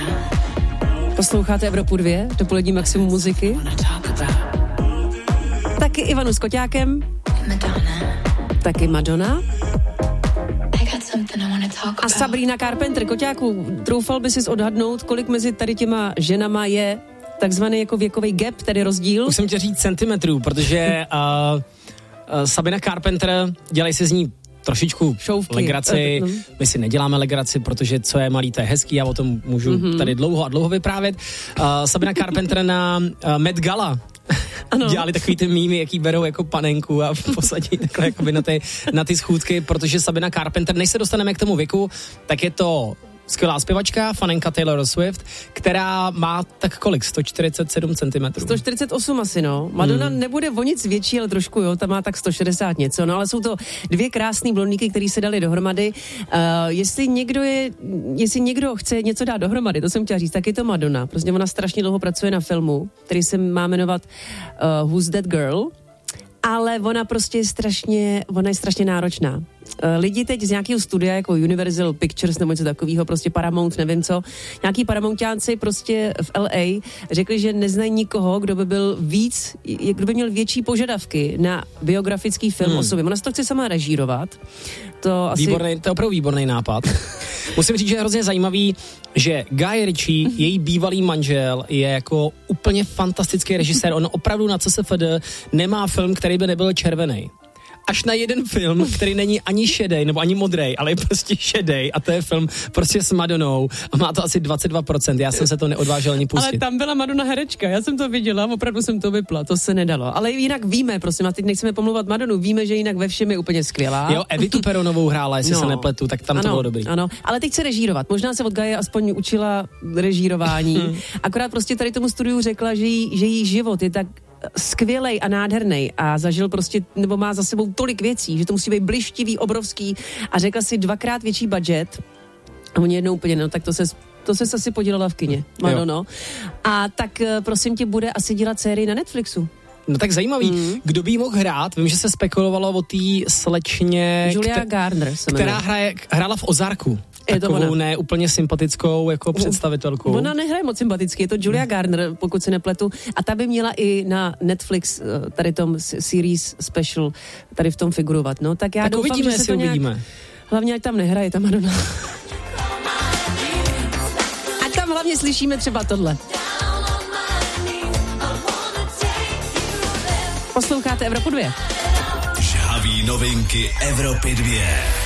Posloucháte Evropu 2, dopolední maximum muziky. Taky Ivanu s Koťákem. Taky Madonna. A Sabrina Carpenter. Koťáku, troufal by si odhadnout, kolik mezi tady těma ženama je takzvaný jako věkový gap, tedy rozdíl? Už jsem tě říct centimetrů, protože Sabrina Carpenter, dělají si z ní trošičku šouvky, legraci. My si neděláme legraci, protože co je malý, to je hezký, já o tom můžu tady dlouho a dlouho vyprávět. Sabrina Carpenter na Met Gala dělali takový ty mýmy, jaký berou jako panenku a posadí takhle jakoby na ty schůdky, protože Sabrina Carpenter, než se dostaneme k tomu věku, tak je to skvělá zpěvačka, fanenka Taylor Swift, která má tak kolik? 147 cm. 148 asi, no. Madonna nebude o nic větší, ale trošku, jo, ta má tak 160 něco, no, ale jsou to dvě krásný blondýky, který se dali dohromady. Jestli někdo chce něco dát dohromady, to jsem chtěla říct, tak je to Madonna. Prostě ona strašně dlouho pracuje na filmu, který se má jmenovat Who's That Girl? Ale ona prostě je strašně náročná. Lidi teď z nějakého studia, jako Universal Pictures nebo něco takového, prostě Paramount, nevím co, nějaký Paramountiánci prostě v LA řekli, že neznají nikoho, kdo by měl větší požadavky na biografický film o sobě. Ona se to chce sama režírovat. To je opravdu výborný nápad. Musím říct, že je hrozně zajímavý, že Guy Ritchie, její bývalý manžel, je jako úplně fantastický režisér. On opravdu na CSFD nemá film, který by nebyl červený. Až na jeden film, který není ani šedej, nebo ani modrej, ale je prostě šedej, a to je film prostě s Madonou a má to asi 22%. Já jsem se to neodvážil ani pustit. Ale tam byla Madonna herečka, já jsem to viděla, opravdu jsem to vypla, to se nedalo. Ale jinak víme, prosím, a teď nechceme pomlouvat Madonu, víme, že jinak ve všem je úplně skvělá. Jo, Evitu Peronovou hrála, jestli se nepletu, tak tam to bylo dobrý. Ano, ale teď chce režírovat. Možná se od Gaje aspoň učila režírování. Akorát prostě tady tomu studiu řekla, že jí život je tak skvělej a nádherný a zažil prostě, nebo má za sebou tolik věcí, že to musí být blištivý, obrovský, a řekla si 2x větší budget a oni jednou úplně, tak to se asi podělala v kině, Madono. A tak prosím tě, bude asi dělat sérii na Netflixu. No tak zajímavý. Kdo by jí mohl hrát? Vím, že se spekulovalo o té slečně, Julia Garner, která hrála v Ozarku. Takovou ne úplně sympatickou jako představitelku. Ona nehraje moc sympaticky, je to Julia Garner, pokud si nepletu. A ta by měla i na Netflix tady tom series special tady v tom figurovat. No, tak já tak doufám, uvidíme, že se to nějak... Hlavně, ať tam nehraje ta Madonna. A tam hlavně slyšíme třeba tohle. Posloucháte Evropu 2. Žhaví novinky Evropy 2.